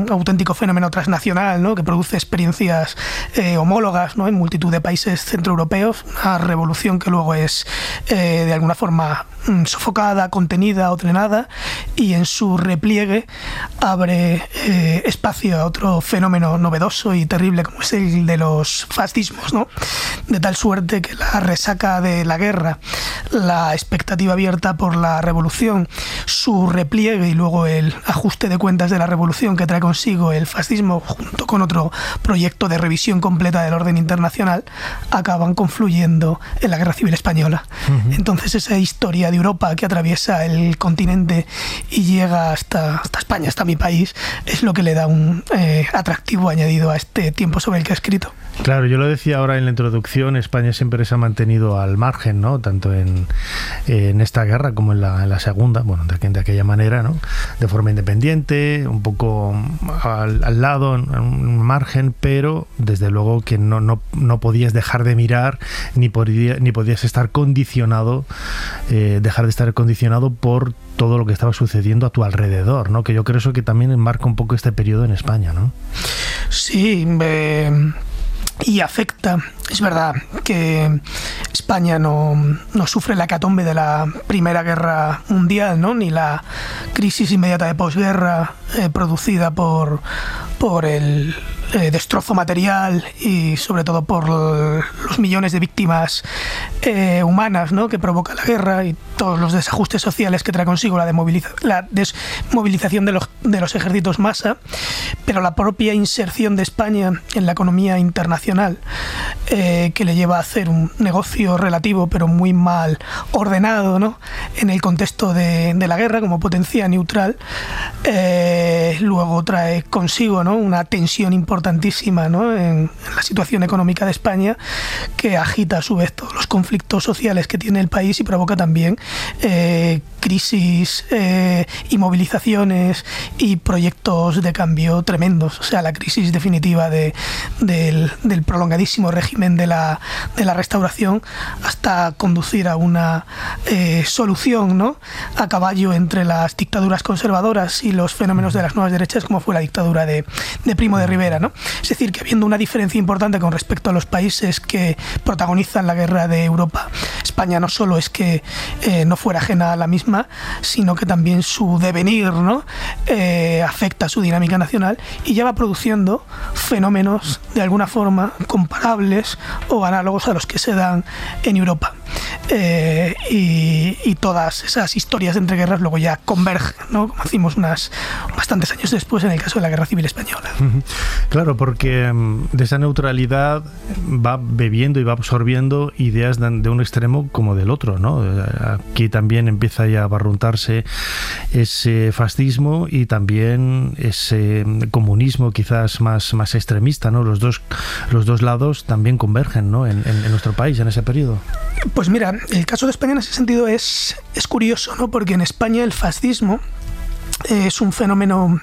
un auténtico fenómeno transnacional, ¿no? Que produce experiencias homólogas, ¿no? En multitud de países centroeuropeos, una revolución que luego es de alguna forma sofocada, contenida o drenada, y en su repliegue abre espacio a otro fenómeno novedoso y terrible como es el de los fascismos, ¿no? De tal suerte que la resaca de la guerra, la expectativa abierta por la revolución, su repliegue y luego el ajuste de cuentas de la revolución que trae consigo el fascismo junto con otro proyecto de revisión completa del orden internacional, acaban confluyendo en la Guerra Civil Española. Entonces esa historia de Europa que atraviesa el continente y llega hasta España, hasta mi país, es lo que le da un atractivo añadido a este tiempo sobre el que ha escrito. Claro, yo lo decía ahora en la introducción, España siempre se ha mantenido al margen, ¿no? Tanto en esta guerra como en la segunda, bueno, de aquella manera, ¿no? De forma independiente, un poco al lado, en un margen, pero desde luego que no podías dejar de mirar ni podías estar condicionado, dejar de estar condicionado por todo lo que estaba sucediendo a tu alrededor, ¿no? Que yo creo eso que también enmarca un poco este periodo en España, ¿no? Sí, y afecta. Es verdad que España no sufre la hecatombe de la Primera Guerra Mundial, ¿no? Ni la crisis inmediata de posguerra producida por el destrozo material y sobre todo por los millones de víctimas humanas, ¿no? Que provoca la guerra y todos los desajustes sociales que trae consigo la desmovilización de los ejércitos masa, pero la propia inserción de España en la economía internacional que le lleva a hacer un negocio relativo pero muy mal ordenado, ¿no? En el contexto de la guerra como potencia neutral, luego trae consigo, ¿no? Una tensión importantísima, ¿no? En la situación económica de España, que agita a su vez todos los conflictos sociales que tiene el país y provoca también crisis y movilizaciones y proyectos de cambio tremendos. O sea, la crisis definitiva del prolongadísimo régimen de la restauración hasta conducir a una solución, ¿no? A caballo entre las dictaduras conservadoras y los fenómenos de las nuevas derechas, como fue la dictadura de Primo de Rivera, ¿no? Es decir, que habiendo una diferencia importante con respecto a los países que protagonizan la guerra de Europa, España no solo es que no fuera ajena a la misma, sino que también su devenir, ¿no? Afecta su dinámica nacional y ya va produciendo fenómenos de alguna forma comparables o análogos a los que se dan en Europa. Y todas esas historias de entreguerras luego ya convergen, ¿no? Como decimos bastantes años después en el caso de la Guerra Civil Española. Claro, porque de esa neutralidad va bebiendo y va absorbiendo ideas de un extremo como del otro, ¿no? Aquí también empieza ya a barruntarse ese fascismo y también ese comunismo quizás más extremista, ¿no? Los dos lados también convergen, ¿no? En nuestro país en ese periodo. Pues mira, el caso de España en ese sentido es curioso, ¿no? Porque en España el fascismo es un fenómeno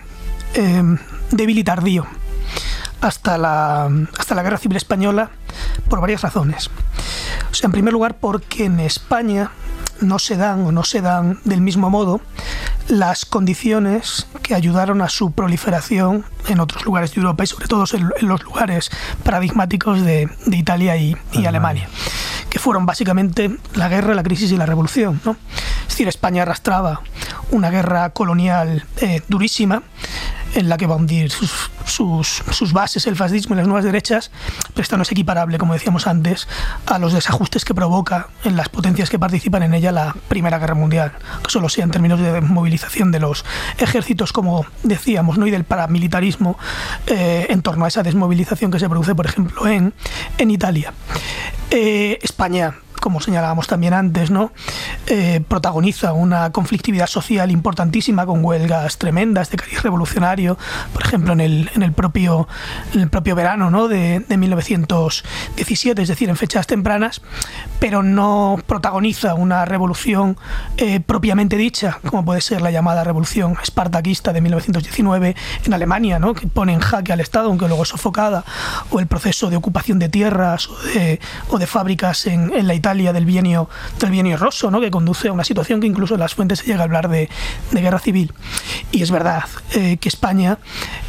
débil y tardío hasta la Guerra Civil Española por varias razones. O sea, en primer lugar, porque en España no se dan del mismo modo las condiciones que ayudaron a su proliferación en otros lugares de Europa y sobre todo en los lugares paradigmáticos de Italia y Alemania, que fueron básicamente la guerra, la crisis y la revolución, ¿no? Es decir, España arrastraba una guerra colonial durísima en la que va a hundir sus bases el fascismo y las nuevas derechas, pero esto no es equiparable, como decíamos antes, a los desajustes que provoca en las potencias que participan en ella la Primera Guerra Mundial, que solo sea en términos de movilización de los ejércitos, como decíamos, ¿no? Y del paramilitarismo en torno a esa desmovilización que se produce, por ejemplo, en Italia. España, como señalábamos también antes, ¿no? Protagoniza una conflictividad social importantísima con huelgas tremendas de cariz revolucionario, por ejemplo, en el propio verano, ¿no? de 1917, es decir, en fechas tempranas, pero no protagoniza una revolución propiamente dicha, como puede ser la llamada revolución espartaquista de 1919 en Alemania, ¿no? Que pone en jaque al Estado, aunque luego es sofocada, o el proceso de ocupación de tierras o de fábricas en la Italia del bienio Rosso, ¿no? Que conduce a una situación que incluso en las fuentes se llega a hablar de guerra civil. Y es verdad que España